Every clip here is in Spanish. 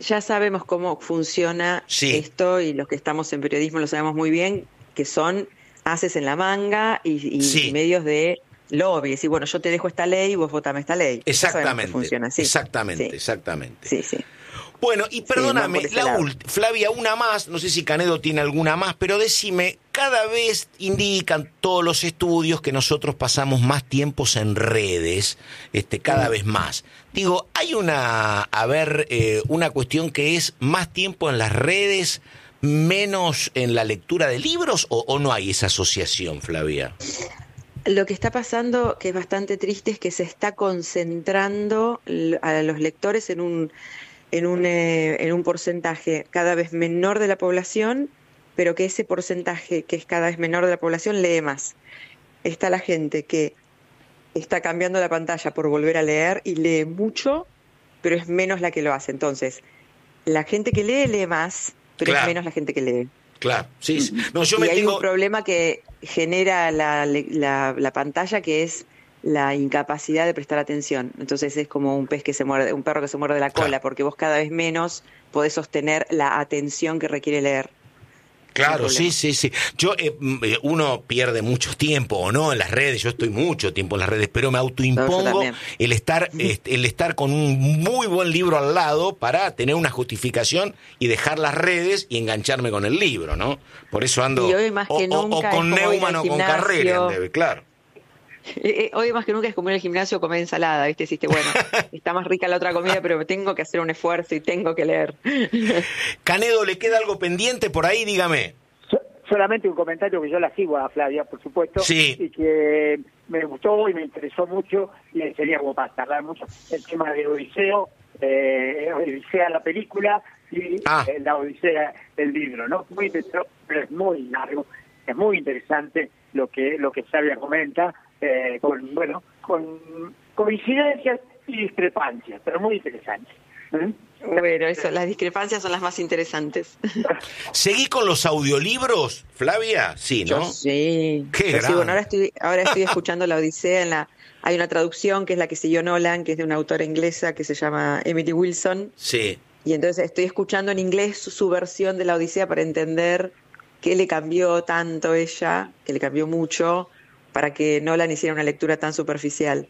ya sabemos cómo funciona Sí, esto y los que estamos en periodismo lo sabemos muy bien, que son haces en la manga y sí, medios de lobby. Y bueno, yo te dejo esta ley, vos votame esta ley. Ya sabemos que exactamente, funciona así. exactamente, Sí, exactamente. sí, sí, Bueno, y sí, van por perdóname, ese lado. Flavia, una más, no sé si Canedo tiene alguna más, pero decime, cada vez indican todos los estudios que nosotros pasamos más tiempos en redes, cada Mm. vez más. Digo, hay una cuestión que es más tiempo en las redes, menos en la lectura de libros, o no hay esa asociación, Flavia? Lo que está pasando, que es bastante triste, es que se está concentrando a los lectores en un porcentaje cada vez menor de la población, pero que ese porcentaje que es cada vez menor de la población lee más. Está la gente que está cambiando la pantalla por volver a leer y lee mucho, pero es menos la que lo hace. Entonces, la gente que lee más, pero es Claro, menos la gente que lee. claro, sí, sí. Y, No, yo y me hay un tengo... problema que genera la pantalla, que es la incapacidad de prestar atención. Entonces es como un pez que se muerde, un perro que se muerde la Claro. cola, porque vos cada vez menos podés sostener la atención que requiere leer. Es un Claro, sí, problema. sí, sí. Uno pierde mucho tiempo, ¿o no? En las redes, yo estoy mucho tiempo en las redes, pero me No, yo autoimpongo también. el estar con un muy buen libro al lado para tener una justificación y dejar las redes y engancharme con el libro, ¿no? Por eso Y ando hoy más que o nunca es con como ir al Neumann o con Carrera, gimnasio. claro. Hoy más que nunca es como ir al gimnasio o comer ensalada, ¿viste? Dijiste, bueno, está más rica la otra comida, pero tengo que hacer un esfuerzo y tengo que leer. Canedo, ¿le queda algo pendiente por ahí? Dígame. Solamente un comentario, que yo la sigo a Flavia, por supuesto, Sí. y que me gustó y me interesó mucho, y sería como para tardar mucho, el tema de Odiseo, Odisea la película y Ah, la Odisea el libro, ¿no? Muy interesante, pero es muy largo, es muy interesante lo que Flavia comenta, con coincidencias y discrepancias, pero muy interesante. ¿Eh? Bueno, eso, las discrepancias son las más interesantes. ¿seguí con los audiolibros, Flavia? Sí, Yo ¿no? sí. Qué Yo sí, bueno, gran. ahora estoy escuchando la Odisea hay una traducción que es la que siguió Nolan, que es de una autora inglesa que se llama Emily Wilson, Sí. y entonces estoy escuchando en inglés su versión de la Odisea para entender qué le cambió tanto ella, que le cambió mucho, para que Nolan hiciera una lectura tan superficial.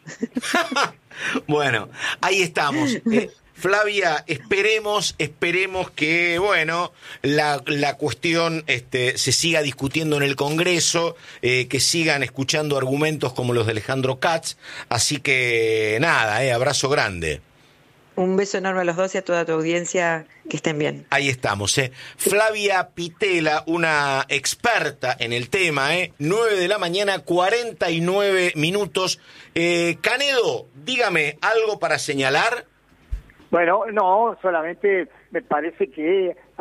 Bueno, ahí estamos. Flavia, esperemos que, bueno, la cuestión se siga discutiendo en el Congreso, que sigan escuchando argumentos como los de Alejandro Katz. Así que, nada, abrazo grande. Un beso enorme a los dos y a toda tu audiencia, que estén bien. Ahí estamos, Flavia Pitela, una experta en el tema, 9 de la mañana, 49 minutos. Canedo, dígame algo para señalar. Bueno, no, solamente me parece que